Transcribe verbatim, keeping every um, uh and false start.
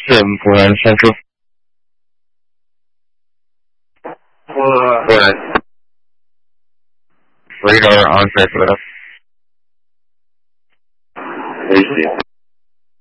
seven four nine Central. four nine. Radar on track for that. H D.